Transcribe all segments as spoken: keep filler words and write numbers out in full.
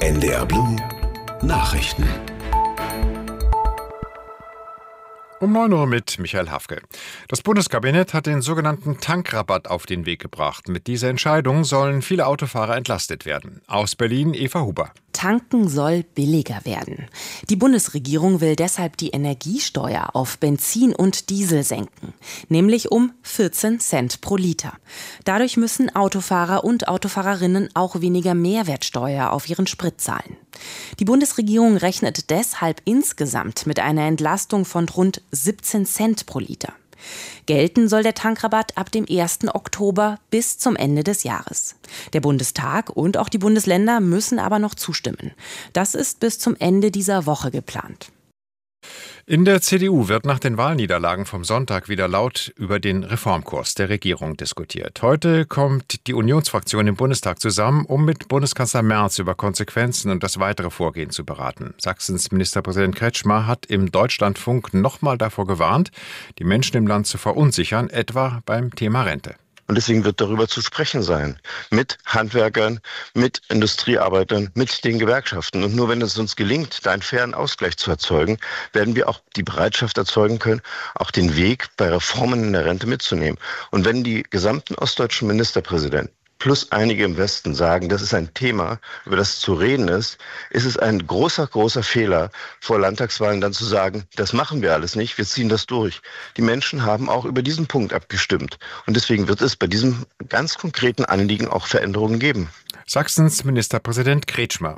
N D R Blue Nachrichten. Um neun Uhr mit Michael Hafke. Das Bundeskabinett hat den sogenannten Tankrabatt auf den Weg gebracht. Mit dieser Entscheidung sollen viele Autofahrer entlastet werden. Aus Berlin Eva Huber. Tanken soll billiger werden. Die Bundesregierung will deshalb die Energiesteuer auf Benzin und Diesel senken, nämlich um vierzehn Cent pro Liter. Dadurch müssen Autofahrer und Autofahrerinnen auch weniger Mehrwertsteuer auf ihren Sprit zahlen. Die Bundesregierung rechnet deshalb insgesamt mit einer Entlastung von rund siebzehn Cent pro Liter. Gelten soll der Tankrabatt ab dem ersten Oktober bis zum Ende des Jahres. Der Bundestag und auch die Bundesländer müssen aber noch zustimmen. Das ist bis zum Ende dieser Woche geplant. In der C D U wird nach den Wahlniederlagen vom Sonntag wieder laut über den Reformkurs der Regierung diskutiert. Heute kommt die Unionsfraktion im Bundestag zusammen, um mit Bundeskanzler Merz über Konsequenzen und das weitere Vorgehen zu beraten. Sachsens Ministerpräsident Kretschmer hat im Deutschlandfunk nochmal davor gewarnt, die Menschen im Land zu verunsichern, etwa beim Thema Rente. Und deswegen wird darüber zu sprechen sein. Mit Handwerkern, mit Industriearbeitern, mit den Gewerkschaften. Und nur wenn es uns gelingt, da einen fairen Ausgleich zu erzeugen, werden wir auch die Bereitschaft erzeugen können, auch den Weg bei Reformen in der Rente mitzunehmen. Und wenn die gesamten ostdeutschen Ministerpräsidenten plus einige im Westen sagen, das ist ein Thema, über das zu reden ist, ist es ein großer, großer Fehler, vor Landtagswahlen dann zu sagen, das machen wir alles nicht, wir ziehen das durch. Die Menschen haben auch über diesen Punkt abgestimmt. Und deswegen wird es bei diesem ganz konkreten Anliegen auch Veränderungen geben. Sachsens Ministerpräsident Kretschmer.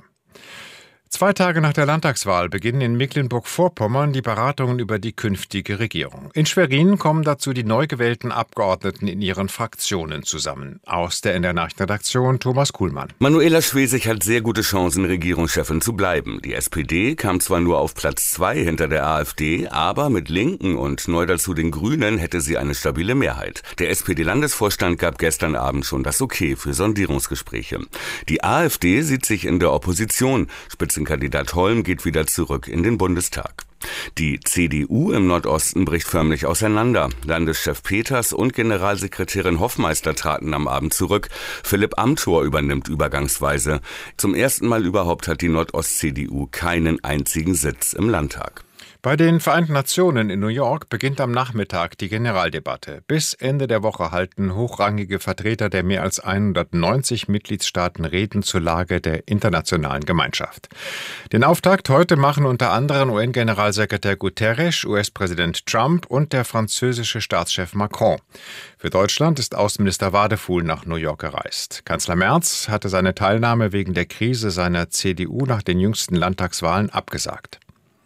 Zwei Tage nach der Landtagswahl beginnen in Mecklenburg-Vorpommern die Beratungen über die künftige Regierung. In Schwerin kommen dazu die neu gewählten Abgeordneten in ihren Fraktionen zusammen. Aus der N D R-Nachrichtenredaktion Thomas Kuhlmann. Manuela Schwesig hat sehr gute Chancen, Regierungschefin zu bleiben. Die S P D kam zwar nur auf Platz zwei hinter der AfD, aber mit Linken und neu dazu den Grünen hätte sie eine stabile Mehrheit. Der S P D-Landesvorstand gab gestern Abend schon das Okay für Sondierungsgespräche. Die AfD sieht sich in der Opposition. Spitzenkandidat Holm geht wieder zurück in den Bundestag. Die C D U im Nordosten bricht förmlich auseinander. Landeschef Peters und Generalsekretärin Hoffmeister traten am Abend zurück. Philipp Amthor übernimmt übergangsweise. Zum ersten Mal überhaupt hat die Nordost-C D U keinen einzigen Sitz im Landtag. Bei den Vereinten Nationen in New York beginnt am Nachmittag die Generaldebatte. Bis Ende der Woche halten hochrangige Vertreter der mehr als hundertneunzig Mitgliedstaaten Reden zur Lage der internationalen Gemeinschaft. Den Auftakt heute machen unter anderem U N-Generalsekretär Guterres, U S-Präsident Trump und der französische Staatschef Macron. Für Deutschland ist Außenminister Wadefuhl nach New York gereist. Kanzler Merz hatte seine Teilnahme wegen der Krise seiner C D U nach den jüngsten Landtagswahlen abgesagt.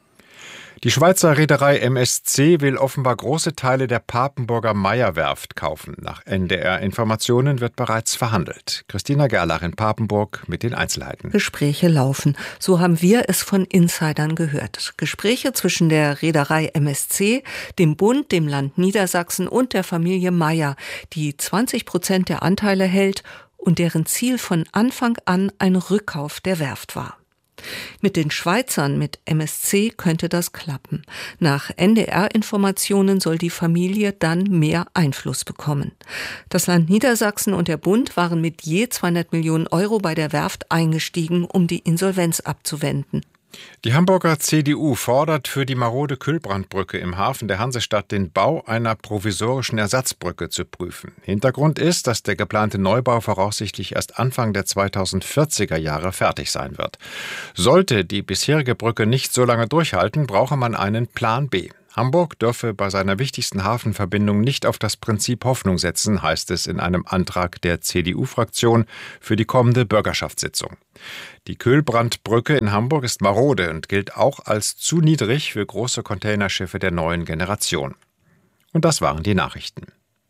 Die Schweizer Reederei M S C will offenbar große Teile der Papenburger Meyer-Werft kaufen. Nach N D R-Informationen wird bereits verhandelt. Christina Gerlach in Papenburg mit den Einzelheiten. Gespräche laufen. So haben wir es von Insidern gehört. Gespräche zwischen der Reederei M S C, dem Bund, dem Land Niedersachsen und der Familie Meyer, die zwanzig Prozent der Anteile hält und deren Ziel von Anfang an ein Rückkauf der Werft war. Mit den Schweizern, mit M S C, könnte das klappen. Nach N D R-Informationen soll die Familie dann mehr Einfluss bekommen. Das Land Niedersachsen und der Bund waren mit je zweihundert Millionen Euro bei der Werft eingestiegen, um die Insolvenz abzuwenden. Die Hamburger C D U fordert für die marode Kühlbrandbrücke im Hafen der Hansestadt den Bau einer provisorischen Ersatzbrücke zu prüfen. Hintergrund ist, dass der geplante Neubau voraussichtlich erst Anfang der zweitausendvierziger Jahre fertig sein wird. Sollte die bisherige Brücke nicht so lange durchhalten, brauche man einen Plan B. Hamburg dürfe bei seiner wichtigsten Hafenverbindung nicht auf das Prinzip Hoffnung setzen, heißt es in einem Antrag der C D U-Fraktion für die kommende Bürgerschaftssitzung. Die Kühlbrandbrücke in Hamburg ist marode und gilt auch als zu niedrig für große Containerschiffe der neuen Generation. Und das waren die Nachrichten.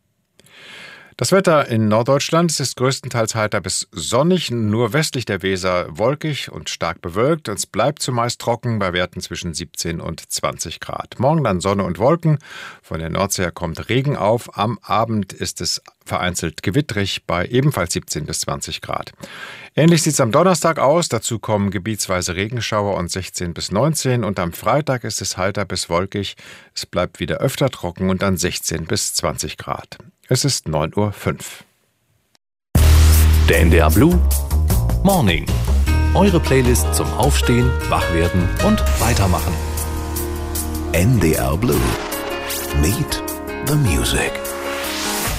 Das Wetter in Norddeutschland ist größtenteils heiter bis sonnig, nur westlich der Weser wolkig und stark bewölkt. Es bleibt zumeist trocken bei Werten zwischen siebzehn und zwanzig Grad. Morgen dann Sonne und Wolken. Von der Nordsee her kommt Regen auf. Am Abend ist es vereinzelt gewittrig bei ebenfalls siebzehn bis zwanzig Grad. Ähnlich sieht es am Donnerstag aus. Dazu kommen gebietsweise Regenschauer und sechzehn bis neunzehn. Und am Freitag ist es heiter bis wolkig. Es bleibt wieder öfter trocken und dann sechzehn bis zwanzig Grad. Es ist neun Uhr fünf. Der N D R Blue Morning. Eure Playlist zum Aufstehen, Wachwerden und Weitermachen. N D R Blue. Meet the Music.